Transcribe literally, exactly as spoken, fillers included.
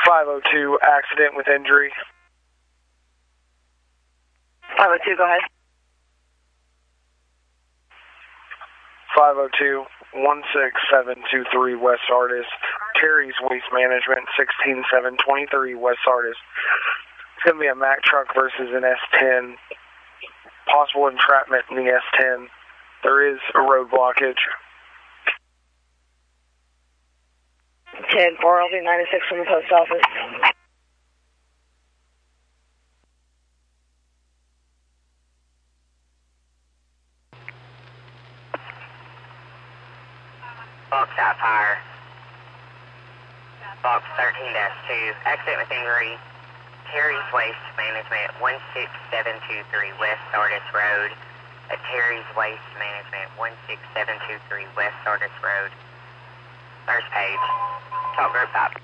five oh two, accident with injury. five oh two, go ahead. five oh two, one six seven two three West Sardis. Terry's Waste Management, sixteen seven twenty-three West Sardis. It's going to be a Mack truck versus an S ten. Possible entrapment in the S ten. There is a road blockage. ten four, L V ninety-six from the post office. Box out fire. Box thirteen dash two, accident with injury. Terry's Waste Management, one six seven two three West Sardis Road. At Terry's Waste Management, one six seven two three West Sardis Road. First page. Talk group up.